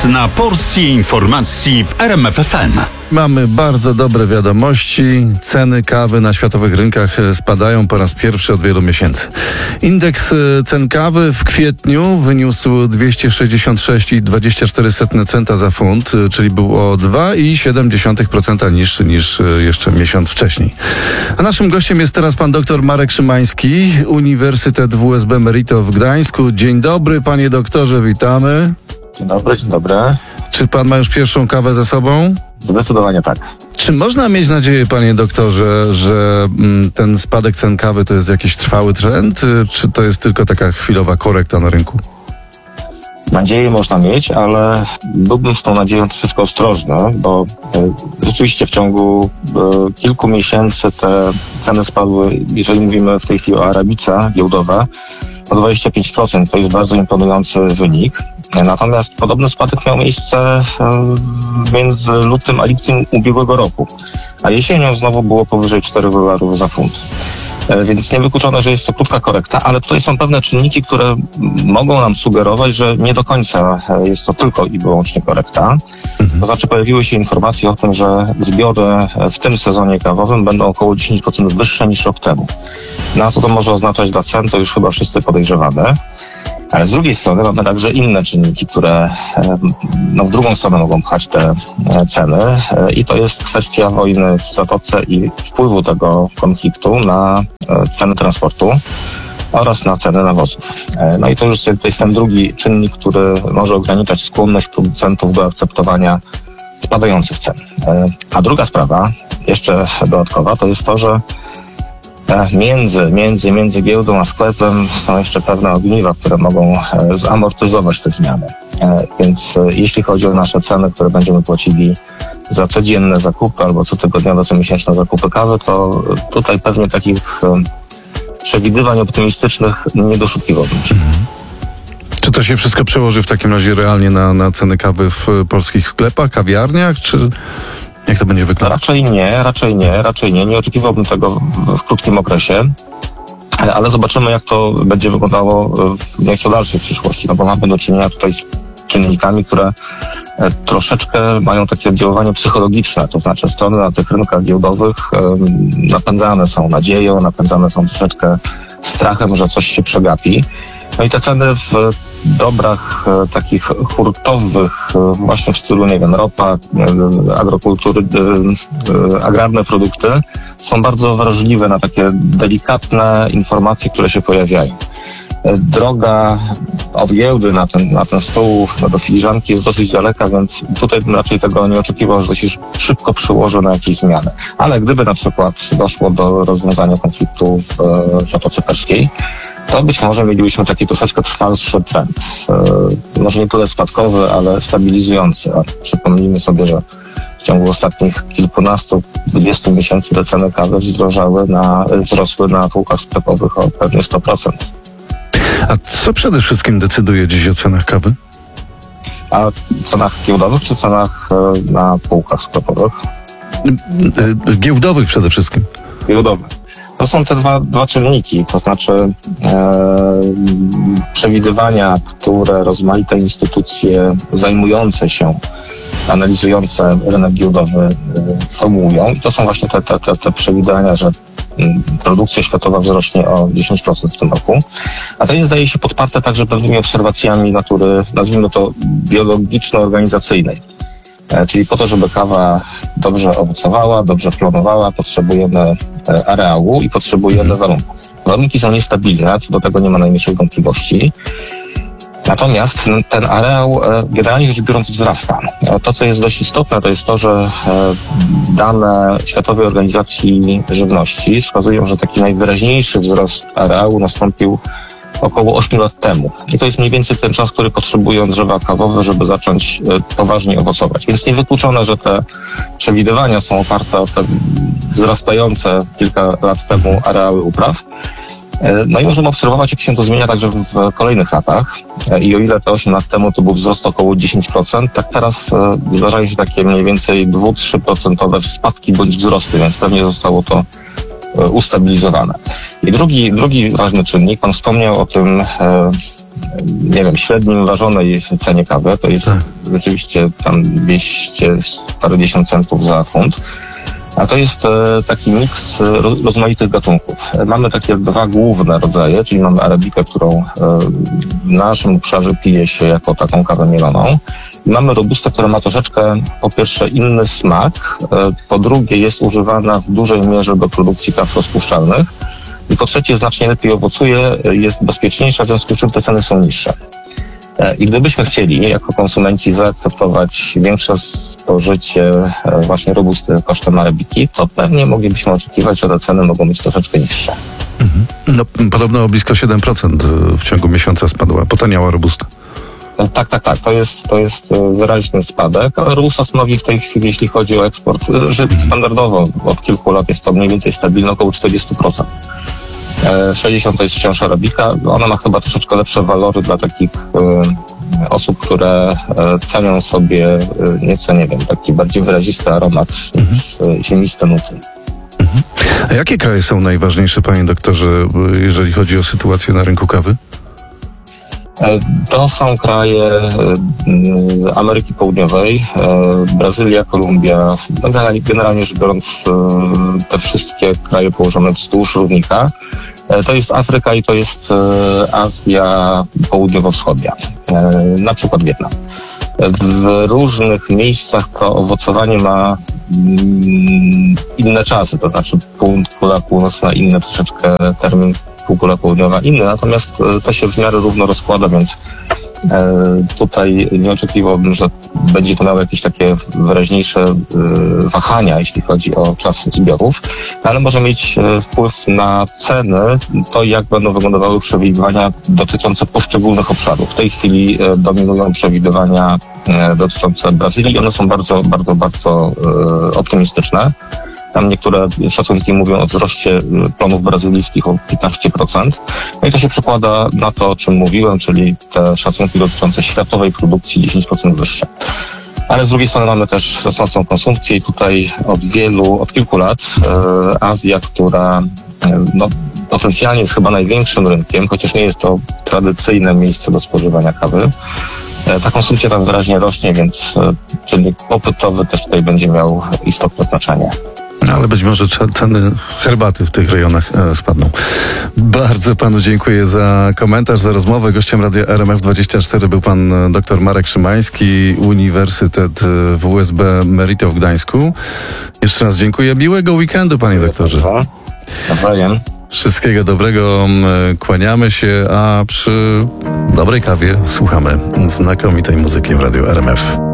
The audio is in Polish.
Czas na porcję informacji w RMF FM. Mamy bardzo dobre wiadomości. Ceny kawy na światowych rynkach spadają po raz pierwszy od wielu miesięcy. Indeks cen kawy w kwietniu wyniósł 266,24 centa za funt, czyli był o 2,7% niższy niż jeszcze miesiąc wcześniej. A naszym gościem jest teraz pan dr Marek Szymański, Uniwersytet WSB Merito w Gdańsku. Dzień dobry, panie doktorze, witamy. Dzień dobry, dzień dobry. Czy pan ma już pierwszą kawę ze sobą? Zdecydowanie tak. Czy można mieć nadzieję, panie doktorze, że ten spadek cen kawy to jest jakiś trwały trend, czy to jest tylko taka chwilowa korekta na rynku? Nadzieję można mieć, ale byłbym z tą nadzieją troszeczkę ostrożny, bo rzeczywiście w ciągu kilku miesięcy te ceny spadły, jeżeli mówimy w tej chwili o arabice giełdowe, o 25%. To jest bardzo imponujący wynik. Natomiast podobny spadek miał miejsce między lutym a lipcem ubiegłego roku, a jesienią znowu było powyżej $4 za funt. Więc niewykluczone, że jest to krótka korekta, ale tutaj są pewne czynniki, które mogą nam sugerować, że nie do końca jest to tylko i wyłącznie korekta. To znaczy pojawiły się informacje o tym, że zbiory w tym sezonie kawowym będą około 10% wyższe niż rok temu. Na co to może oznaczać dla cen, to już chyba wszyscy podejrzewamy. Ale z drugiej strony mamy także inne czynniki, które w drugą stronę mogą pchać te ceny i to jest kwestia wojny w Zatoce i wpływu tego konfliktu na ceny transportu oraz na ceny nawozów. No i to już jest ten drugi czynnik, który może ograniczać skłonność producentów do akceptowania spadających cen. A druga sprawa, jeszcze dodatkowa, to jest to, że między giełdą a sklepem są jeszcze pewne ogniwa, które mogą zamortyzować te zmiany. Więc jeśli chodzi o nasze ceny, które będziemy płacili za codzienne zakupy albo cotygodniowe, comiesięczne zakupy kawy, to tutaj pewnie takich przewidywań optymistycznych nie doszukiwałbym się. Czy to się wszystko przełoży w takim razie realnie na ceny kawy w polskich sklepach, kawiarniach, czy jak to będzie wyglądać? Raczej nie. Nie oczekiwałbym tego w krótkim okresie, ale zobaczymy, jak to będzie wyglądało w nieco dalszej przyszłości, no bo mamy do czynienia tutaj z czynnikami, które troszeczkę mają takie oddziaływanie psychologiczne, to znaczy strony na tych rynkach giełdowych napędzane są nadzieją, napędzane są troszeczkę strachem, że coś się przegapi. No i te ceny w dobrach takich hurtowych, właśnie w stylu, nie wiem, ropa, agrokultury, agrarne produkty, są bardzo wrażliwe na takie delikatne informacje, które się pojawiają. Droga od giełdy na ten stół, do filiżanki jest dosyć daleka, więc tutaj bym raczej tego nie oczekiwał, że to się szybko przełoży na jakieś zmiany. Ale gdyby na przykład doszło do rozwiązania konfliktu w Zatoce Perskiej, to być może mielibyśmy taki troszeczkę trwalszy trend. Może nie tyle spadkowy, ale stabilizujący. A przypomnijmy sobie, że w ciągu ostatnich kilkunastu, 20 miesięcy te ceny kawy wzrosły na półkach sklepowych o pewnie 100%. A co przede wszystkim decyduje dziś o cenach kawy? A cenach giełdowych czy cenach na półkach sklepowych? Giełdowych przede wszystkim. Giełdowych. To są te dwa czynniki, to znaczy przewidywania, które rozmaite instytucje zajmujące się, analizujące rynek giełdowy formułują. I to są właśnie te przewidywania, że produkcja światowa wzrośnie o 10% w tym roku. A to jest, zdaje się, podparte także pewnymi obserwacjami natury, nazwijmy to, biologiczno-organizacyjnej. Czyli po to, żeby kawa dobrze owocowała, dobrze plonowała, potrzebujemy areału i potrzebujemy warunków. Warunki są niestabilne, co do tego nie ma najmniejszych wątpliwości. Natomiast ten areał generalnie rzecz biorąc wzrasta. To, co jest dość istotne, to jest to, że dane Światowej Organizacji Żywności wskazują, że taki najwyraźniejszy wzrost areału nastąpił około 8 lat temu. I to jest mniej więcej ten czas, który potrzebują drzewa kawowe, żeby zacząć poważnie owocować. Więc niewykluczone, że te przewidywania są oparte o te wzrastające kilka lat temu areały upraw. No i możemy obserwować, jak się to zmienia także w kolejnych latach. I o ile te 8 lat temu to był wzrost około 10%, tak teraz zdarzają się takie mniej więcej 2-3% spadki bądź wzrosty, więc pewnie zostało to ustabilizowane. I drugi ważny czynnik, pan wspomniał o tym nie wiem, średnim ważonej cenie kawy, to jest rzeczywiście tam 200 parędziesiąt centów za funt. A to jest taki miks rozmaitych gatunków. Mamy takie dwa główne rodzaje, czyli mamy arabikę, którą w naszym obszarze pije się jako taką kawę mieloną. I mamy robustę, która ma troszeczkę po pierwsze inny smak, po drugie jest używana w dużej mierze do produkcji kaw rozpuszczalnych i po trzecie znacznie lepiej owocuje, jest bezpieczniejsza, w związku z czym te ceny są niższe. I gdybyśmy chcieli jako konsumenci zaakceptować większe spożycie właśnie robusty kosztem arabiki, to pewnie moglibyśmy oczekiwać, że te ceny mogą być troszeczkę niższe. No, podobno o blisko 7% w ciągu miesiąca spadła, potaniała robusta. Tak. To jest wyraźny spadek, ale robusta stanowi w tej chwili, jeśli chodzi o eksport, że standardowo od kilku lat jest to mniej więcej stabilne, około 40%. 60 to jest wciąż arabika. Ona ma chyba troszeczkę lepsze walory dla takich osób, które cenią sobie nieco, nie wiem, taki bardziej wyrazisty aromat niż ziemiste nuty. A jakie kraje są najważniejsze, panie doktorze, jeżeli chodzi o sytuację na rynku kawy? To są kraje Ameryki Południowej, Brazylia, Kolumbia, generalnie rzecz biorąc te wszystkie kraje położone wzdłuż równika. To jest Afryka i to jest Azja Południowo-Wschodnia, na przykład Wietnam. W różnych miejscach to owocowanie ma inne czasy, to znaczy półkula północna inny troszeczkę termin, półkula południowa inny, natomiast to się w miarę równo rozkłada, więc tutaj nie oczekiwałbym, że będzie to miało jakieś takie wyraźniejsze wahania, jeśli chodzi o czas zbiorów, ale może mieć wpływ na ceny, to jak będą wyglądały przewidywania dotyczące poszczególnych obszarów. W tej chwili dominują przewidywania dotyczące Brazylii i one są bardzo optymistyczne. Tam niektóre szacunki mówią o wzroście plonów brazylijskich o 15%. No i to się przekłada na to, o czym mówiłem, czyli te szacunki dotyczące światowej produkcji 10% wyższe. Ale z drugiej strony mamy też rosnącą konsumpcję i tutaj od kilku lat Azja, która potencjalnie jest chyba największym rynkiem, chociaż nie jest to tradycyjne miejsce do spożywania kawy. Ta konsumpcja tam wyraźnie rośnie, więc czynnik popytowy też tutaj będzie miał istotne znaczenie. Ale być może ceny herbaty w tych rejonach spadną. Bardzo panu dziękuję za komentarz, za rozmowę. Gościem Radia RMF24 był pan dr Marek Szymański, Uniwersytet WSB Merito w Gdańsku. Jeszcze raz dziękuję. Miłego weekendu, panie doktorze. Nawzajem. Wszystkiego dobrego, kłaniamy się, a przy dobrej kawie słuchamy znakomitej muzyki w Radiu RMF.